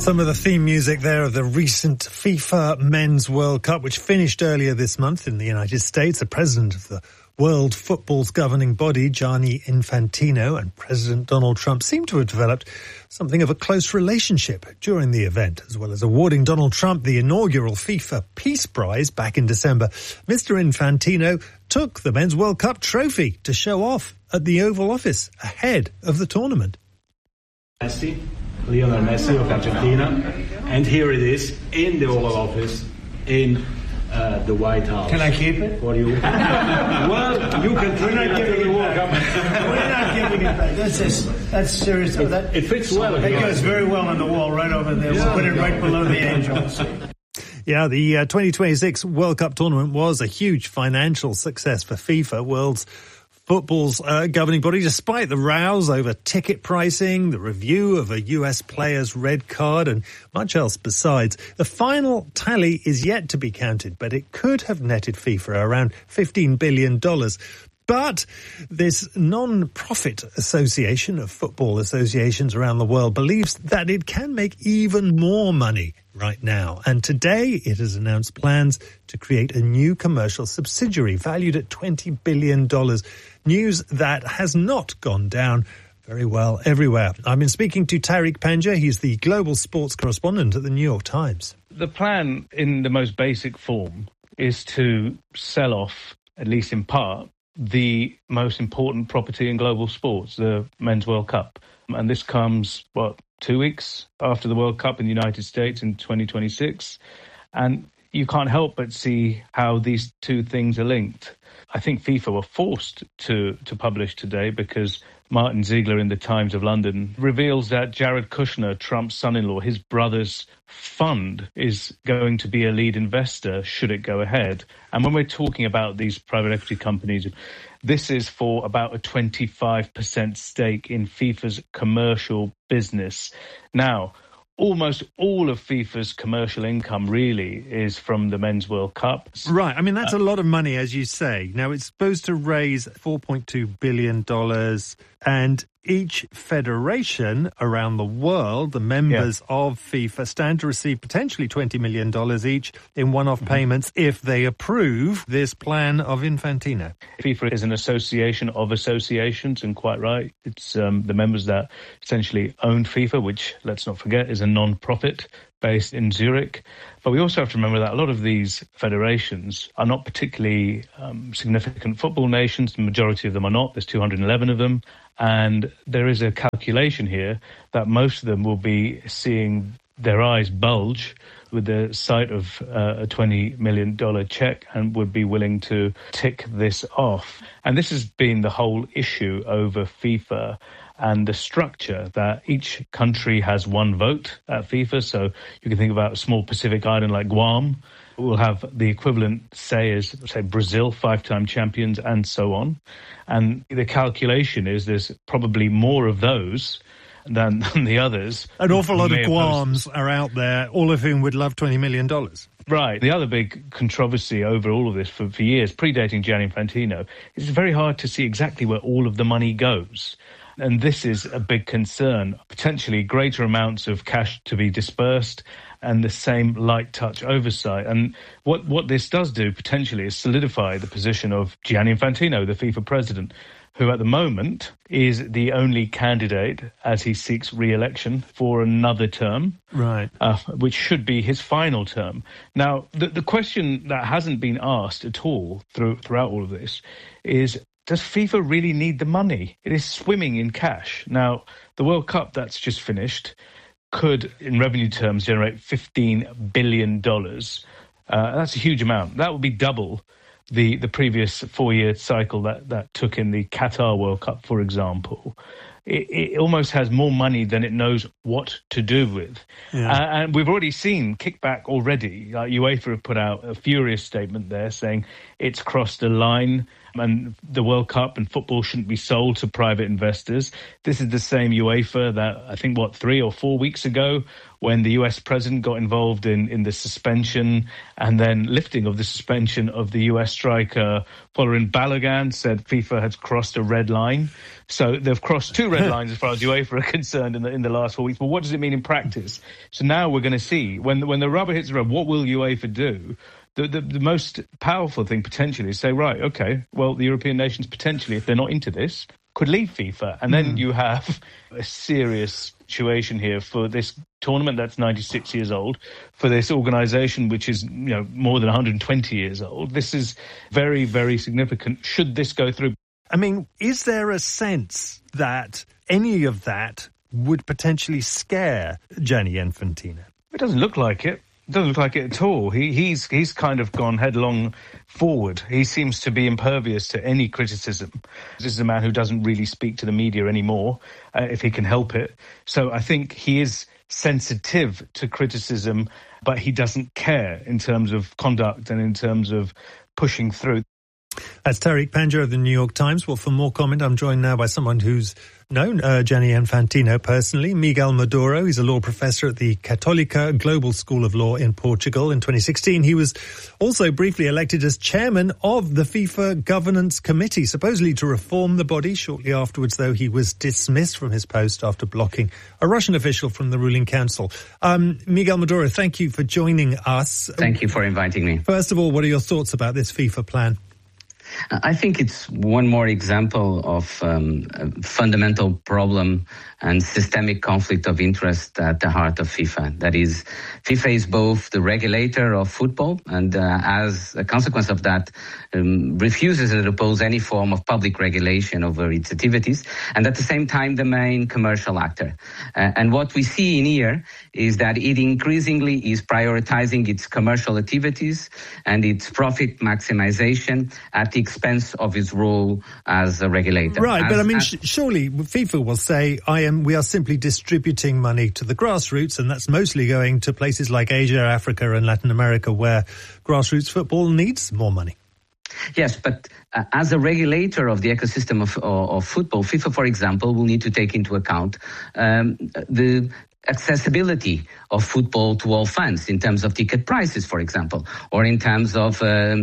Some of the theme music there of the recent FIFA Men's World Cup, which finished earlier this month in the United States. The president of the World Football's governing body, Gianni Infantino, and President Donald Trump seem to have developed something of a close relationship during the event, as well as awarding Donald Trump the inaugural FIFA Peace Prize back in December. Mr. Infantino took the Men's World Cup trophy to show off at the Oval Office ahead of the tournament. Lionel Messi of Argentina, and here it is in the Oval Office in the White House. Can I keep it? For you? Well, you can turn it into the World Cup. We're not giving it back. That's serious. It fits well. It goes very well on the wall right over there. We'll put it right below the angels. Yeah, the 2026 World Cup tournament was a huge financial success for FIFA, world's football's governing body, despite the rows over ticket pricing, the review of a US player's red card, and much else besides. The final tally is yet to be counted, but it could have netted FIFA around $15 billion. But this non-profit association of football associations around the world believes that it can make even more money right now. And today it has announced plans to create a new commercial subsidiary valued at $20 billion. News that has not gone down very well everywhere. I've been speaking to Tariq Panja. He's the global sports correspondent at the New York Times. The plan in the most basic form is to sell off, at least in part, the most important property in global sports, the Men's World Cup. And this comes, 2 weeks after the World Cup in the United States in 2026. And you can't help but see how these two things are linked. I think FIFA were forced to publish today because Martin Ziegler in the Times of London reveals that Jared Kushner, Trump's son-in-law, his brother's fund is going to be a lead investor should it go ahead. And when we're talking about these private equity companies, this is for about a 25% stake in FIFA's commercial business. Now, almost all of FIFA's commercial income really is from the Men's World Cup. Right. I mean, that's a lot of money, as you say. Now, it's supposed to raise $4.2 billion, and each federation around the world, the members of FIFA, stand to receive potentially $20 million each in one-off payments if they approve this plan of Infantino. FIFA is an association of associations, and quite right. It's the members that essentially own FIFA, which, let's not forget, is a non-profit based in Zurich. But we also have to remember that a lot of these federations are not particularly significant football nations. The majority of them are not. There's 211 of them. And there is a calculation here that most of them will be seeing their eyes bulge with the sight of a $20 million check and would be willing to tick this off. And this has been the whole issue over FIFA and the structure that each country has one vote at FIFA. So you can think about a small Pacific island like Guam will have the equivalent say as, say, Brazil, 5-time champions, and so on. And the calculation is there's probably more of those than the others. An awful lot of Guams are out there, all of whom would love $20 million. Right. The other big controversy over all of this for years, predating Gianni Infantino, is it's very hard to see exactly where all of the money goes. And this is a big concern, potentially greater amounts of cash to be dispersed and the same light touch oversight. And what this does do potentially is solidify the position of Gianni Infantino, the FIFA president, who at the moment is the only candidate as he seeks re-election for another term, right? Which should be his final term. Now, the question that hasn't been asked at all throughout all of this is, does FIFA really need the money? It is swimming in cash. Now, the World Cup that's just finished could, in revenue terms, generate $15 billion. That's a huge amount. That would be double the previous 4-year cycle that took in the Qatar World Cup, for example. It almost has more money than it knows what to do with. Yeah. And we've already seen kickback already. UEFA have put out a furious statement there saying it's crossed the line and the World Cup and football shouldn't be sold to private investors. This is the same UEFA that I think, 3 or 4 weeks ago, when the US president got involved in the suspension and then lifting of the suspension of the US striker Folarin Balogun, said FIFA had crossed a red line. So they've crossed 2 red lines as far as UEFA are concerned in the last 4 weeks. But what does it mean in practice? So now we're going to see, when the rubber hits the road, what will UEFA do? The most powerful thing potentially is say, right, okay, well, the European nations potentially, if they're not into this, could leave FIFA. And then you have a serious situation here for this tournament that's 96 years old, for this organisation which is more than 120 years old. This is very, very significant. Should this go through? I mean, is there a sense that any of that would potentially scare Gianni Infantino? It doesn't look like it. It doesn't look like it at all. He's kind of gone headlong forward. He seems to be impervious to any criticism. This is a man who doesn't really speak to the media anymore, if he can help it. So I think he is sensitive to criticism, but he doesn't care in terms of conduct and in terms of pushing through. That's Tariq Panja of the New York Times. Well, for more comment, I'm joined now by someone who's known Gianni Infantino personally, Miguel Maduro. He's a law professor at the Católica Global School of Law in Portugal. In 2016, he was also briefly elected as chairman of the FIFA Governance Committee, supposedly to reform the body. Shortly afterwards, though, he was dismissed from his post after blocking a Russian official from the ruling council. Miguel Maduro, thank you for joining us. Thank you for inviting me. First of all, what are your thoughts about this FIFA plan? I think it's one more example of a fundamental problem and systemic conflict of interest at the heart of FIFA. That is, FIFA is both the regulator of football and as a consequence of that refuses to oppose any form of public regulation over its activities, and at the same time the main commercial actor. And what we see in here is that it increasingly is prioritizing its commercial activities and its profit maximization at the expense of its role as a regulator. Right, but I mean, surely FIFA will say, we are simply distributing money to the grassroots, and that's mostly going to places like Asia, Africa and Latin America, where grassroots football needs more money. Yes, but as a regulator of the ecosystem of football, FIFA, for example, will need to take into account the accessibility of football to all fans in terms of ticket prices, for example, or in terms of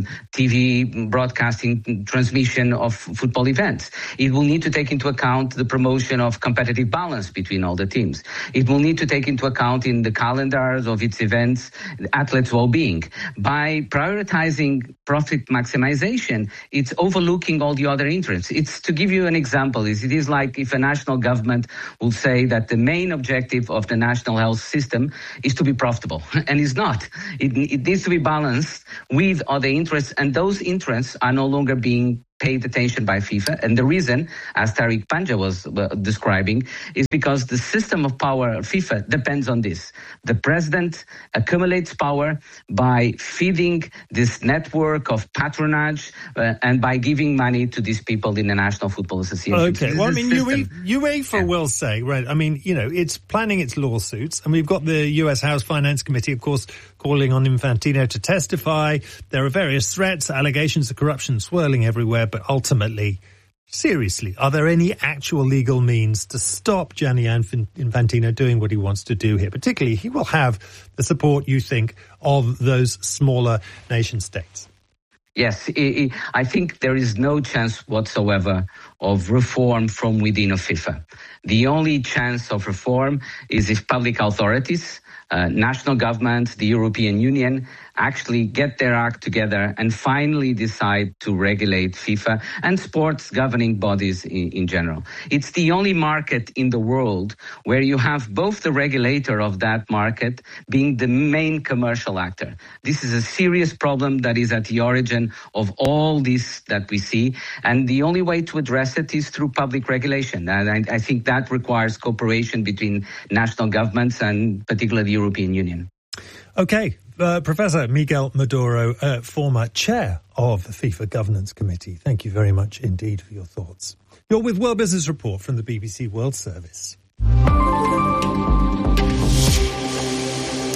TV broadcasting transmission of football events. It will need to take into account the promotion of competitive balance between all the teams. It will need to take into account in the calendars of its events athletes' well-being. By prioritizing profit maximization, it's overlooking all the other interests. It's, to give you an example, it is like if a national government will say that the main objective of the national health system is to be profitable, and it's not. It needs to be balanced with other interests, and those interests are no longer being paid attention by FIFA. And the reason, as Tariq Panja was describing, is because the system of power of FIFA depends on this. The president accumulates power by feeding this network of patronage and by giving money to these people in the National Football Association. Okay, well, I mean, UEFA will say, right, I mean, it's planning its lawsuits, and we've got the US House Finance Committee, of course, calling on Infantino to testify. There are various threats, allegations of corruption swirling everywhere, but ultimately, seriously, are there any actual legal means to stop Gianni Infantino doing what he wants to do here? Particularly, he will have the support, you think, of those smaller nation states. Yes, I think there is no chance whatsoever of reform from within of FIFA. The only chance of reform is if public authorities, national governments, the European Union, actually get their act together and finally decide to regulate FIFA and sports governing bodies in general. It's the only market in the world where you have both the regulator of that market being the main commercial actor. This is a serious problem that is at the origin of all this that we see, and the only way to address it is through public regulation. And I think that requires cooperation between national governments and particularly the European Union. Okay. Professor Miguel Maduro, former chair of the FIFA Governance Committee, thank you very much indeed for your thoughts. You're with World Business Report from the BBC World Service.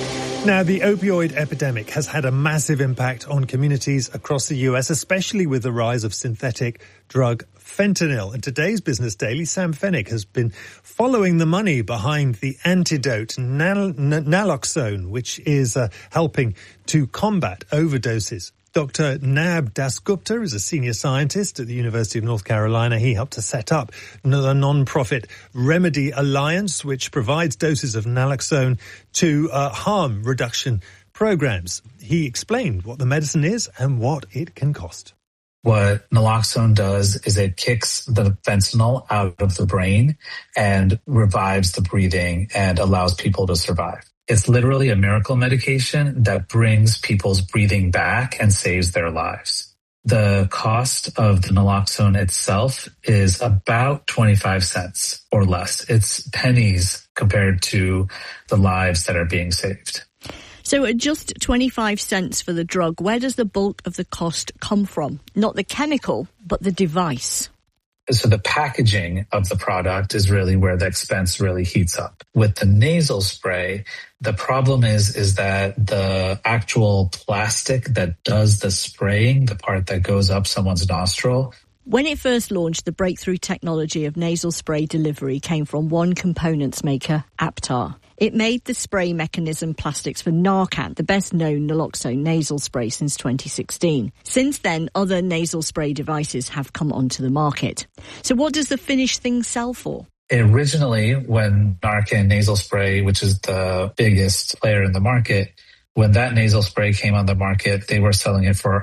Now, the opioid epidemic has had a massive impact on communities across the US, especially with the rise of synthetic drug fentanyl. In today's Business Daily, Sam Fennick has been following the money behind the antidote naloxone, which is helping to combat overdoses. Dr. Nab Dasgupta is a senior scientist at the University of North Carolina. He helped to set up the non-profit Remedy Alliance, which provides doses of naloxone to harm reduction programs. He explained what the medicine is and what it can cost. What naloxone does is it kicks the fentanyl out of the brain and revives the breathing and allows people to survive. It's literally a miracle medication that brings people's breathing back and saves their lives. The cost of the naloxone itself is about 25 cents or less. It's pennies compared to the lives that are being saved. So at just 25 cents for the drug, where does the bulk of the cost come from? Not the chemical, but the device. So the packaging of the product is really where the expense really heats up. With the nasal spray, the problem is that the actual plastic that does the spraying, the part that goes up someone's nostril. When it first launched, the breakthrough technology of nasal spray delivery came from one components maker, Aptar. It made the spray mechanism plastics for Narcan, the best-known naloxone nasal spray since 2016. Since then, other nasal spray devices have come onto the market. So what does the finished thing sell for? Originally, when Narcan nasal spray, which is the biggest player in the market, when that nasal spray came on the market, they were selling it for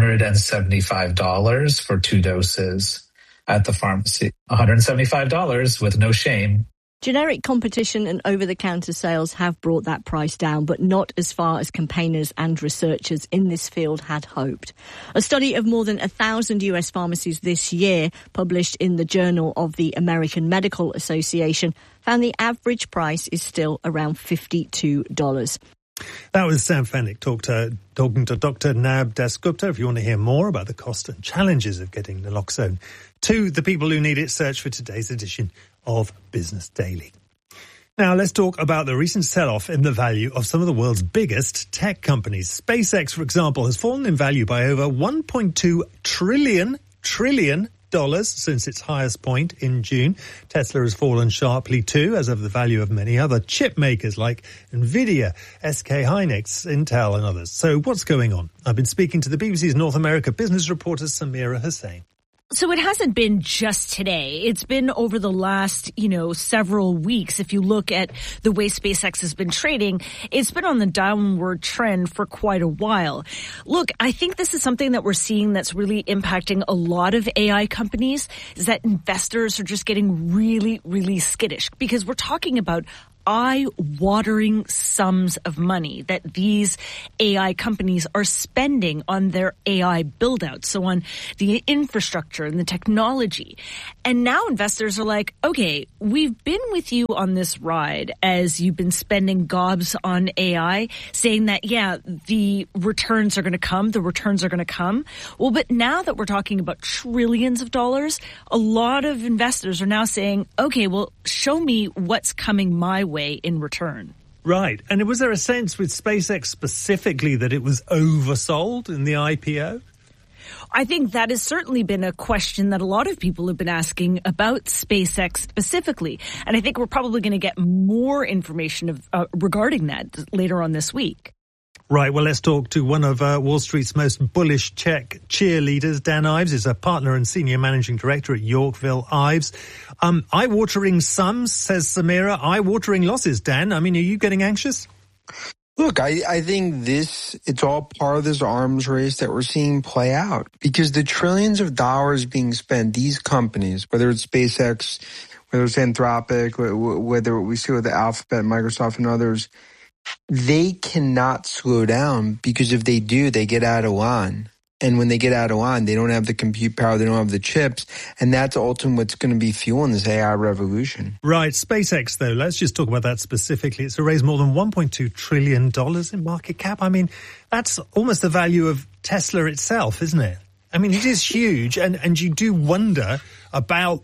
$175 for 2 doses at the pharmacy. $175 with no shame. Generic competition and over-the-counter sales have brought that price down, but not as far as campaigners and researchers in this field had hoped. A study of more than 1,000 US pharmacies this year, published in the Journal of the American Medical Association, found the average price is still around $52. That was Sam Fennick talking to Dr. Nab Dasgupta. If you want to hear more about the cost and challenges of getting naloxone to the people who need it, search for today's edition of Business Daily. Now, let's talk about the recent sell-off in the value of some of the world's biggest tech companies. SpaceX, for example, has fallen in value by over $1.2 trillion since its highest point in June. Tesla has fallen sharply too, as have the value of many other chip makers like Nvidia, SK Hynix, Intel and others. So what's going on? I've been speaking to the BBC's North America business reporter Samira Hussain. So it hasn't been just today. It's been over the last, several weeks. If you look at the way SpaceX has been trading, it's been on the downward trend for quite a while. Look, I think this is something that we're seeing that's really impacting a lot of AI companies, is that investors are just getting really, really skittish because we're talking about eye-watering sums of money that these AI companies are spending on their AI build-out, so on the infrastructure and the technology. And now investors are like, okay, we've been with you on this ride as you've been spending gobs on AI, saying that, yeah, the returns are going to come, Well, but now that we're talking about trillions of dollars, a lot of investors are now saying, okay, well, show me what's coming my way in return. Right. And was there a sense with SpaceX specifically that it was oversold in the IPO? I think that has certainly been a question that a lot of people have been asking about SpaceX specifically. And I think we're probably going to get more information regarding that later on this week. Right, well, let's talk to one of Wall Street's most bullish tech cheerleaders. Dan Ives is a partner and senior managing director at Yorkville Ives. Eye-watering sums, says Samira. Eye-watering losses, Dan. I mean, are you getting anxious? Look, I think it's all part of this arms race that we're seeing play out. Because the trillions of dollars being spent, these companies, whether it's SpaceX, whether it's Anthropic, whether we see with the Alphabet, Microsoft, and others, they cannot slow down because if they do, they get out of line. And when they get out of line, they don't have the compute power, they don't have the chips, and that's ultimately what's going to be fueling this AI revolution. Right. SpaceX, though, let's just talk about that specifically. It's raised more than $1.2 trillion in market cap. I mean, that's almost the value of Tesla itself, isn't it? I mean, it is huge, and you do wonder about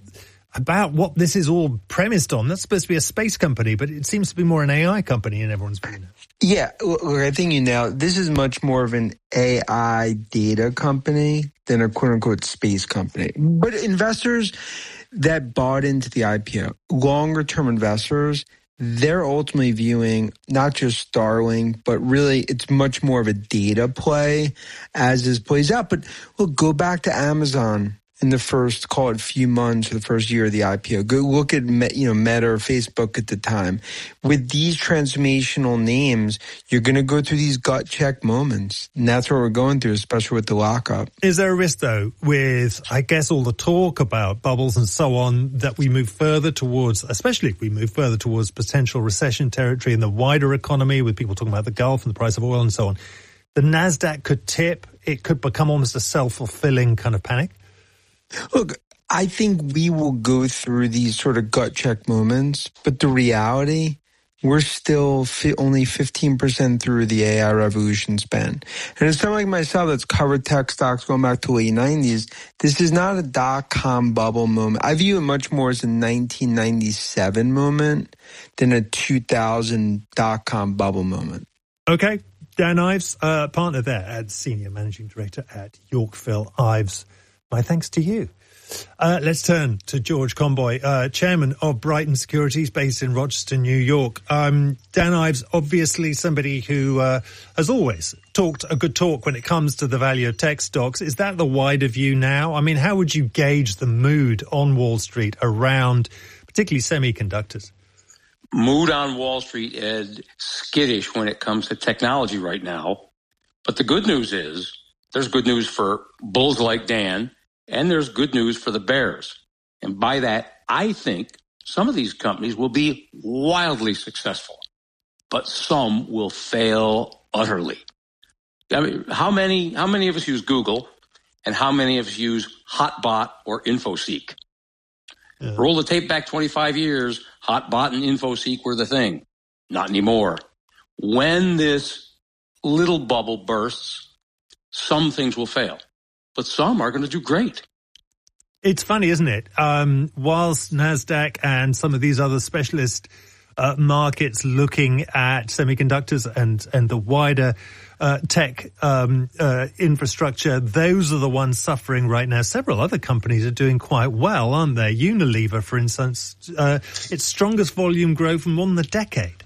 about what this is all premised on. That's supposed to be a space company, but it seems to be more an AI company in everyone's view now. Yeah, look, I think you nailed it. This is much more of an AI data company than a quote-unquote space company. But investors that bought into the IPO, longer-term investors, they're ultimately viewing not just Starlink, but really it's much more of a data play as this plays out. But look, go back to Amazon in the first, call it few months or the first year of the IPO. Go look at, Meta or Facebook at the time. With these transformational names, you're going to go through these gut check moments. And that's what we're going through, especially with the lockup. Is there a risk, though, with, I guess, all the talk about bubbles and so on, that we move further towards, especially if we move further towards potential recession territory in the wider economy, with people talking about the Gulf and the price of oil and so on, the NASDAQ could tip, it could become almost a self-fulfilling kind of panic? Look, I think we will go through these sort of gut check moments, but the reality, we're still only 15% through the AI revolution span. And as someone like myself that's covered tech stocks going back to the late 90s, this is not a dot-com bubble moment. I view it much more as a 1997 moment than a 2000 dot-com bubble moment. Okay. Dan Ives, partner there at Senior Managing Director at Yorkville Ives. My thanks to you. Let's turn to George Comboy, chairman of Brighton Securities, based in Rochester, New York. Dan Ives, obviously somebody who has always talked a good talk when it comes to the value of tech stocks. Is that the wider view now? I mean, how would you gauge the mood on Wall Street around particularly semiconductors? Mood on Wall Street is skittish when it comes to technology right now. But the good news is there's good news for bulls like Dan, and there's good news for the bears. And by that, I think some of these companies will be wildly successful, but some will fail utterly. I mean, how many of us use Google, and how many of us use Hotbot or InfoSeek? Yeah. Roll the tape back 25 years, Hotbot and InfoSeek were the thing. Not anymore. When this little bubble bursts, some things will fail, but some are going to do great. It's funny, isn't it? Whilst NASDAQ and some of these other specialist markets looking at semiconductors and the wider tech infrastructure, those are the ones suffering right now. Several other companies are doing quite well, aren't they? Unilever, for instance, its strongest volume growth in more than a decade.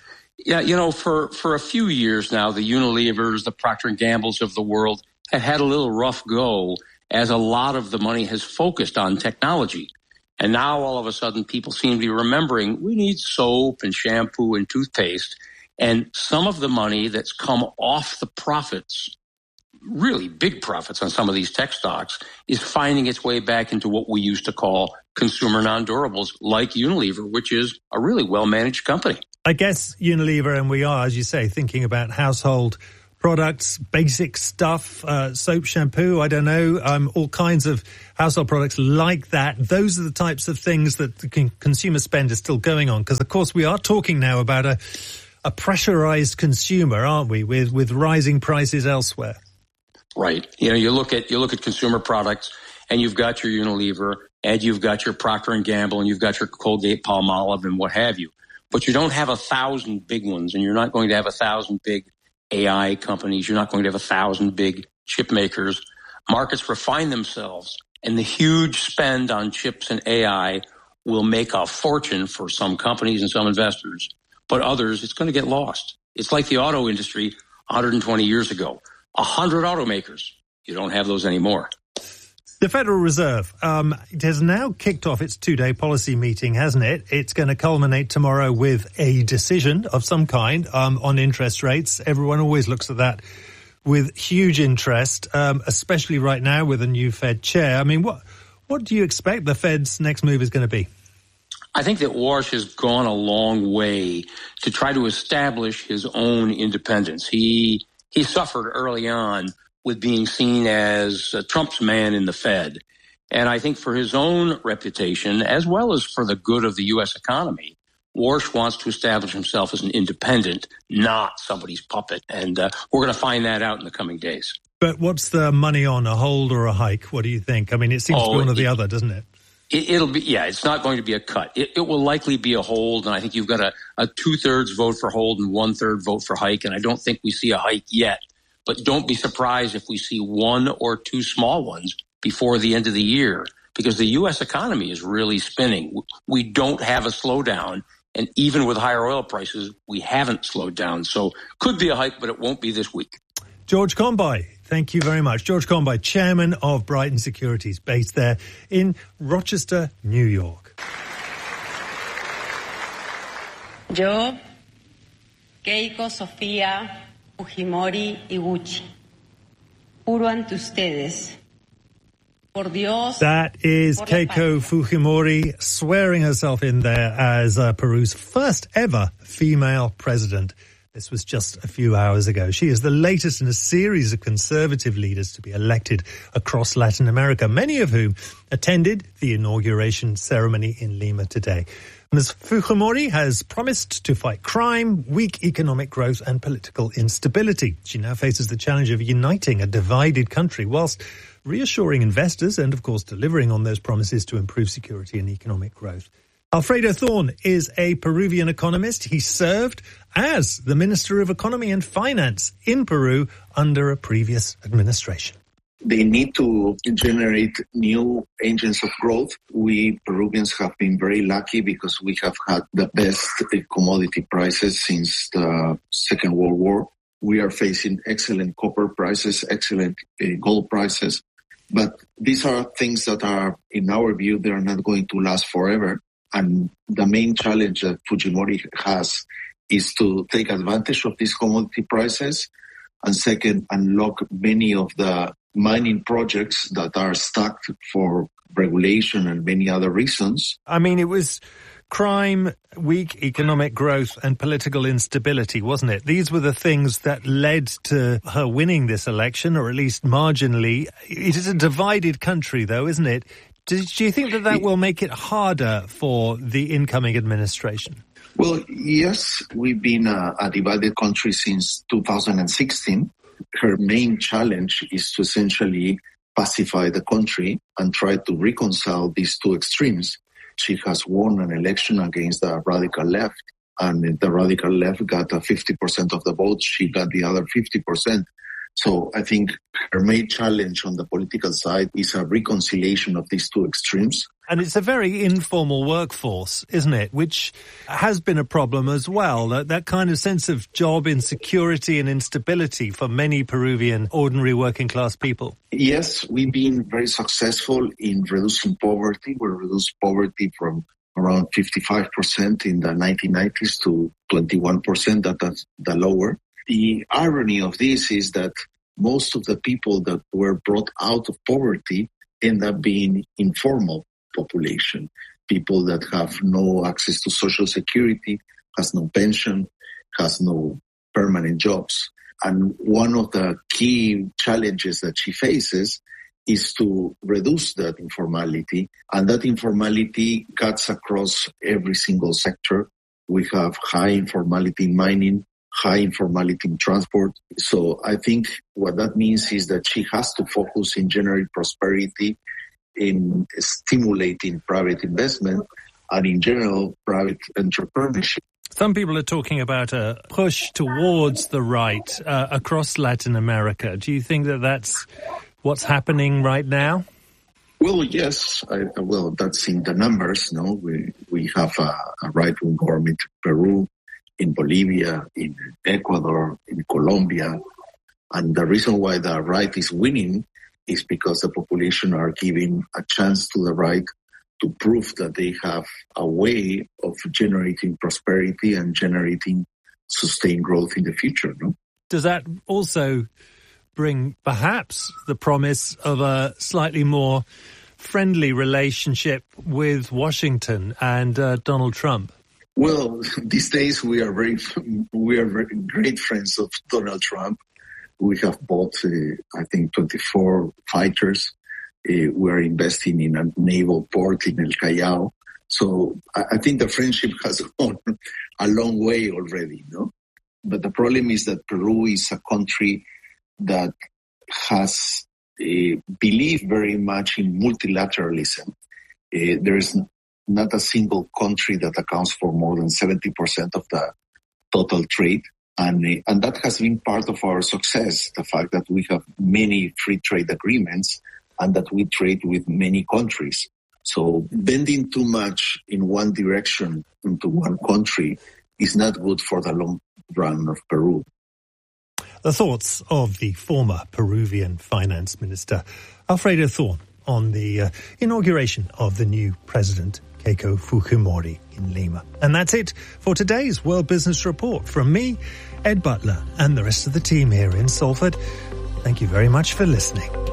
Yeah, for a few years now, the Unilevers, the Procter & Gambles of the world have had a little rough go as a lot of the money has focused on technology. And now all of a sudden people seem to be remembering we need soap and shampoo and toothpaste. And some of the money that's come off the profits, really big profits on some of these tech stocks, is finding its way back into what we used to call consumer non-durables like Unilever, which is a really well-managed company. I guess Unilever, and we are, as you say, thinking about household products, basic stuff, soap, shampoo, I don't know, all kinds of household products like that. Those are the types of things that the consumer spend is still going on. Because, of course, we are talking now about a pressurized consumer, aren't we, with rising prices elsewhere? Right. You look at consumer products, and you've got your Unilever, and you've got your Procter & Gamble, and you've got your Colgate-Palmolive, and what have you. But you don't have 1,000 big ones, and you're not going to have 1,000 big AI companies. You're not going to have 1,000 big chip makers. Markets refine themselves, and the huge spend on chips and AI will make a fortune for some companies and some investors. But others, it's going to get lost. It's like the auto industry 120 years ago. 100 automakers. You don't have those anymore. The Federal Reserve, it has now kicked off its two-day policy meeting, hasn't it? It's going to culminate tomorrow with a decision of some kind on interest rates. Everyone always looks at that with huge interest, especially right now with a new Fed chair. I mean, what do you expect the Fed's next move is going to be? I think that Warsh has gone a long way to try to establish his own independence. He suffered early on with being seen as Trump's man in the Fed. And I think for his own reputation, as well as for the good of the U.S. economy, Warsh wants to establish himself as an independent, not somebody's puppet. And we're going to find that out in the coming days. But what's the money on, a hold or a hike? What do you think? I mean, it seems to be one or the other, doesn't it? It's not going to be a cut. It will likely be a hold, and I think you've got a 2/3 vote for hold and 1/3 vote for hike, and I don't think we see a hike yet. But don't be surprised if we see one or two small ones before the end of the year, because the U.S. economy is really spinning. We don't have a slowdown, and even with higher oil prices, we haven't slowed down. So could be a hike, but it won't be this week. George Conboy, thank you very much. George Conboy, chairman of Brighton Securities, based there in Rochester, New York. Yo, Keiko Sofía Fujimori Iguchi, juro ante ustedes. Por Dios. That is Keiko Fujimori swearing herself in there as Peru's first ever female president. This was just a few hours ago. She is the latest in a series of conservative leaders to be elected across Latin America, many of whom attended the inauguration ceremony in Lima today. Ms. Fujimori has promised to fight crime, weak economic growth and political instability. She now faces the challenge of uniting a divided country whilst reassuring investors and, of course, delivering on those promises to improve security and economic growth. Alfredo Thorne is a Peruvian economist. He served as the Minister of Economy and Finance in Peru under a previous administration. They need to generate new engines of growth. We Peruvians have been very lucky because we have had the best commodity prices since the Second World War. We are facing excellent copper prices, excellent gold prices. But these are things that are, in our view, they are not going to last forever. And the main challenge that Fujimori has is to take advantage of these commodity prices and second, unlock many of the mining projects that are stuck for regulation and many other reasons. I mean, it was crime, weak economic growth and political instability, wasn't it? These were the things that led to her winning this election, or at least marginally. It is a divided country, though, isn't it? Do you think that will make it harder for the incoming administration? Well, yes, we've been a divided country since 2016. Her main challenge is to essentially pacify the country and try to reconcile these two extremes. She has won an election against the radical left, and the radical left got 50% of the votes. She got the other 50%. So I think her main challenge on the political side is a reconciliation of these two extremes. And it's a very informal workforce, isn't it? Which has been a problem as well. That kind of sense of job insecurity and instability for many Peruvian ordinary working class people. Yes, we've been very successful in reducing poverty. We reduced poverty from around 55% in the 1990s to 21%. That's the lower. The irony of this is that most of the people that were brought out of poverty end up being informal population, people that have no access to social security, has no pension, has no permanent jobs. And one of the key challenges that she faces is to reduce that informality, and that informality cuts across every single sector. We have high informality in mining, high informality in transport. So I think what that means is that she has to focus in generating prosperity, in stimulating private investment, and in general, private entrepreneurship. Some people are talking about a push towards the right across Latin America. Do you think that that's what's happening right now? Well, yes. That's in the numbers. No, we have a right-wing government in Peru, in Bolivia, in Ecuador, in Colombia. And the reason why the right is winning is because the population are giving a chance to the right to prove that they have a way of generating prosperity and generating sustained growth in the future. No? Does that also bring perhaps the promise of a slightly more friendly relationship with Washington and Donald Trump? Well, these days we are very great friends of Donald Trump. We have bought, 24 fighters. We're investing in a naval port in El Callao. So I think the friendship has gone a long way already, no? But the problem is that Peru is a country that has believed very much in multilateralism. There is not a single country that accounts for more than 70% of the total trade. And that has been part of our success, the fact that we have many free trade agreements and that we trade with many countries. So bending too much in one direction into one country is not good for the long run of Peru. The thoughts of the former Peruvian finance minister, Alfredo Thorn, on the inauguration of the new president, Keiko Fujimori, in Lima. And that's it for today's World Business Report. From me, Ed Butler, and the rest of the team here in Salford, thank you very much for listening.